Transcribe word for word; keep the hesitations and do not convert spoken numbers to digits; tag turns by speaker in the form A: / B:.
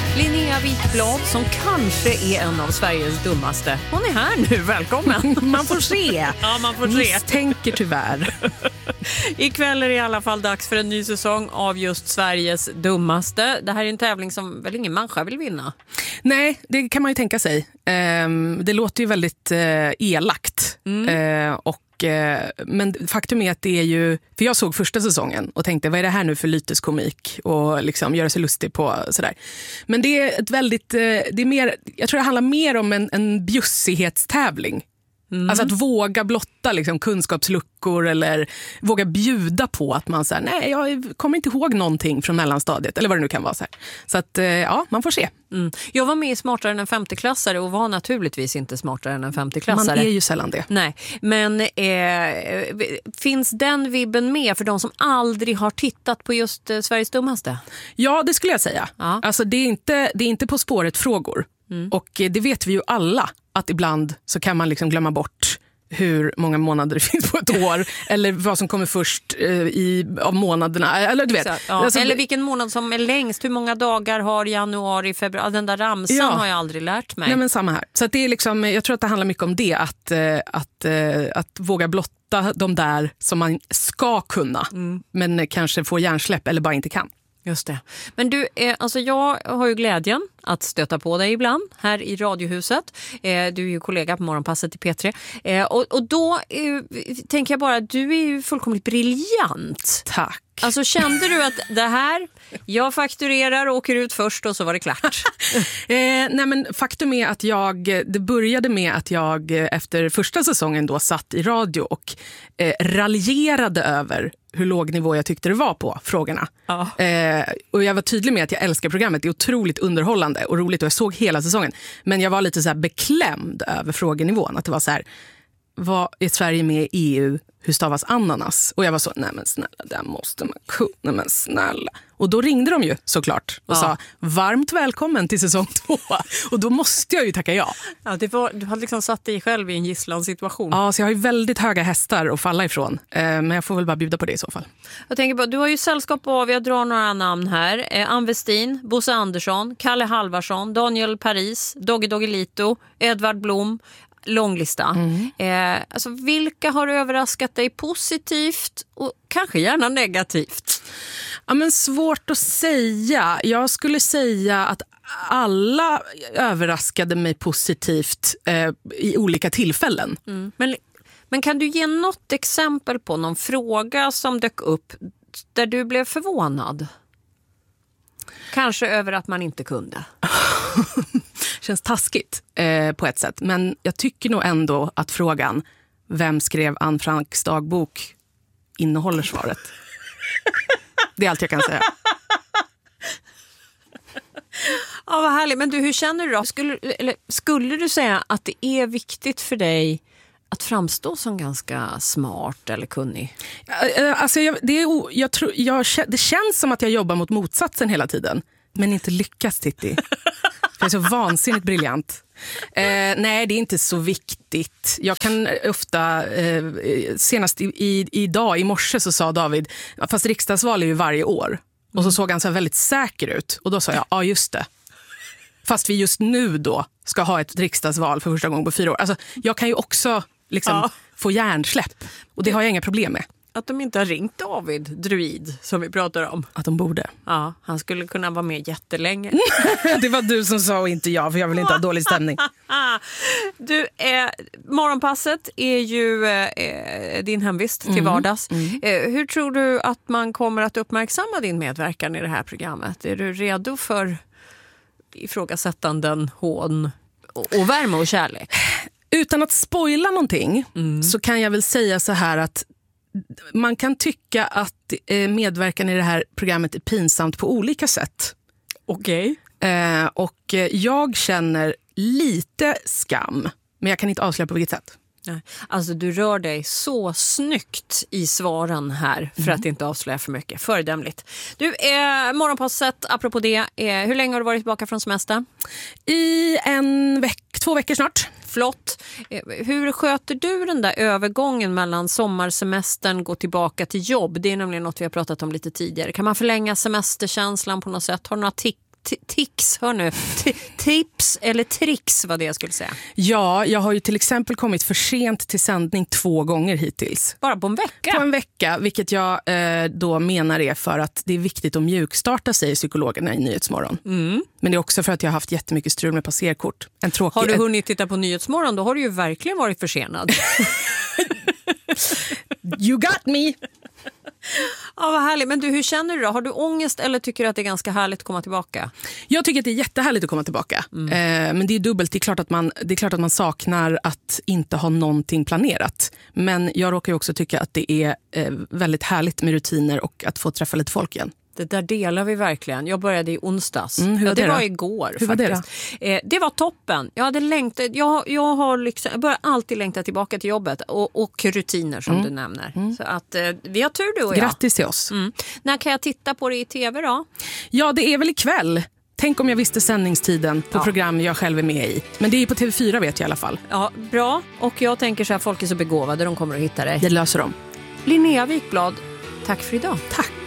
A: Linnea Wikblad, som kanske är en av Sveriges dummaste. Hon är här nu, välkommen.
B: Man får se.
A: Ja, man får se.
B: Misstänker tyvärr.
A: Ikväll är det i alla fall dags för en ny säsong av just Sveriges dummaste. Det här är en tävling som väl ingen människa vill vinna.
B: Nej, det kan man ju tänka sig. Um, det låter ju väldigt uh, elakt. Mm. Uh, och Men faktum är att det är ju, för jag såg första säsongen och tänkte, vad är det här nu för lyteskomik och liksom göra sig lustig på sådär. Men det är ett väldigt, det är mer, jag tror det handlar mer om en, en bjussighetstävling. Mm. Alltså att våga blotta liksom kunskapsluckor eller våga bjuda på att man säger nej, jag kommer inte ihåg någonting från mellanstadiet eller vad det nu kan vara så här. Så att ja, man får se.
A: Mm. Jag var med i Smartare än en femteklassare och var naturligtvis inte smartare än en femteklassare.
B: Man är ju sällan det.
A: Nej, men eh, finns den vibben med för de som aldrig har tittat på just eh, Sveriges dummaste?
B: Ja, det skulle jag säga. Ja. Alltså det är inte, det är inte på spåret frågor. Mm. Och det vet vi ju alla, att ibland så kan man liksom glömma bort hur många månader det finns på ett år eller vad som kommer först eh, i, av månaderna. Eller, du vet. Så,
A: ja.
B: alltså,
A: eller vilken månad som är längst. Hur många dagar har januari, februari? Den där ramsan ja. har jag aldrig lärt mig.
B: Nej, men samma här. Så att det är liksom, jag tror att det handlar mycket om det. Att, att, att, att våga blotta de där som man ska kunna. Mm. Men kanske få hjärnsläpp eller bara inte kan.
A: Just det. Men du, eh, alltså jag har ju glädjen att stöta på dig ibland här i Radiohuset. Eh, du är ju kollega på Morgonpasset i P tre. Eh, och, och då eh, tänker jag bara, du är ju fullkomligt briljant.
B: Tack.
A: Alltså kände du att det här, jag fakturerar och åker ut först och så var det klart?
B: eh, nej men faktum är att jag, det började med att jag efter första säsongen då satt i radio och eh, raljerade över hur låg nivå jag tyckte det var på frågorna. Ja. Eh, och jag var tydlig med att jag älskar programmet. Det är otroligt underhållande och roligt och jag såg hela säsongen. Men jag var lite så här beklämd över frågenivån. Att det var så här, vad är Sverige med i E U? Hur stavas ananas? Och jag var så, nej men snälla, det måste man kunna, men snälla. Och då ringde de ju såklart och ja. sa, varmt välkommen till säsong två. Och då måste jag ju tacka ja.
A: Ja, det var, du hade liksom satt dig själv i en gisslansituation.
B: Ja, så jag har ju väldigt höga hästar att falla ifrån. Eh, men jag får väl bara bjuda på det i så fall.
A: Jag tänker på, du har ju sällskap av, jag drar några namn här. Eh, Ann Westin, Bosse Andersson, Kalle Halvarsson, Daniel Paris, Dogge Doggelito, Edvard Blom. Lång lista. Mm. Eh, alltså, vilka har överraskat dig positivt och kanske gärna negativt?
B: Ja, men svårt att säga. Jag skulle säga att alla överraskade mig positivt eh, i olika tillfällen.
A: Mm. Men, men kan du ge något exempel på någon fråga som dök upp där du blev förvånad? Kanske över att man inte kunde.
B: Känns taskigt eh, på ett sätt. Men jag tycker nog ändå att frågan vem skrev Anne Franks dagbok innehåller svaret. Det är allt jag kan säga.
A: Ja, vad härligt. Men du, hur känner du då? Skulle, eller, skulle du säga att det är viktigt för dig att framstå som ganska smart eller kunnig?
B: Alltså, jag, det, är, jag tror, jag, det känns som att jag jobbar mot motsatsen hela tiden. Men inte lyckas, Titti. Det är så vansinnigt briljant. Eh, nej, det är inte så viktigt. Jag kan ofta, eh, senast i, i, idag, i morse så sa David, fast riksdagsval är ju varje år. Och så såg han så här väldigt säker ut. Och då sa jag, ja just det. Fast vi just nu då ska ha ett riksdagsval för första gången på fyra år. Alltså, jag kan ju också liksom ja. få hjärnsläpp. Och det har jag inga problem med.
A: Att de inte har ringt David, druid, som vi pratar om.
B: Att de borde.
A: Ja, han skulle kunna vara med jättelänge.
B: Det var du som sa och inte jag, för jag vill inte ha dålig stämning.
A: Du, eh, Morgonpasset är ju eh, din hemvist till mm. vardags. Mm. Eh, hur tror du att man kommer att uppmärksamma din medverkan i det här programmet? Är du redo för ifrågasättanden, hån och, och värme och kärlek?
B: Utan att spoila någonting mm. så kan jag väl säga så här att man kan tycka att eh, medverkan i det här programmet är pinsamt på olika sätt.
A: Okej.
B: Okay. Eh, och eh, jag känner lite skam, men jag kan inte avslöja på vilket sätt.
A: Nej. Alltså du rör dig så snyggt i svaren här för mm. att inte avslöja för mycket. Föredömligt. Du, eh, Morgonpasset, apropå det, eh, hur länge har du varit tillbaka från semester?
B: I en veck, två veckor snart.
A: Flott. Eh, hur sköter du den där övergången mellan sommarsemestern, gå tillbaka till jobb? Det är nämligen något vi har pratat om lite tidigare. Kan man förlänga semesterkänslan på något sätt? Har du några tips? t- tics, hör nu. T- tips eller tricks var det jag skulle säga.
B: Ja, jag har ju till exempel kommit för sent till sändning två gånger hittills.
A: Bara på en vecka?
B: På en vecka, vilket jag eh, då menar är för att det är viktigt att mjukstarta, säger psykologerna i Nyhetsmorgon.
A: Mm.
B: Men det är också för att jag har haft jättemycket strul med passerkort. En tråkig...
A: Har du hunnit titta på Nyhetsmorgon, då har du ju verkligen varit försenad.
B: You got me!
A: Ja, vad härligt. Men du, hur känner du då? Har du ångest eller tycker du att det är ganska härligt att komma tillbaka?
B: Jag tycker att det är jättehärligt att komma tillbaka. Mm. Eh, men det är dubbelt. Det är, klart att man, det är klart att man saknar att inte ha någonting planerat. Men jag råkar ju också tycka att det är eh, väldigt härligt med rutiner och att få träffa lite folk igen.
A: Det där delar vi verkligen. Jag började i onsdags.
B: Mm, hur var
A: ja, det,
B: det
A: var
B: då?
A: igår
B: hur
A: faktiskt.
B: Var det,
A: eh, det var toppen. Jag hade längtat, jag, jag har liksom, jag börjar alltid längta tillbaka till jobbet och, och rutiner som mm. du nämner. Mm. Så att eh, vi har tur du och jag.
B: Grattis till oss.
A: Mm. När kan jag titta på det i tv då?
B: Ja, det är väl ikväll. Tänk om jag visste sändningstiden på ja. program jag själv är med i. Men det är på T V fyra vet jag i alla fall.
A: Ja, bra. Och jag tänker så här, folk är så begåvade, de kommer att hitta dig.
B: Jag löser dem.
A: Linnea Wikblad, tack för idag.
B: Tack.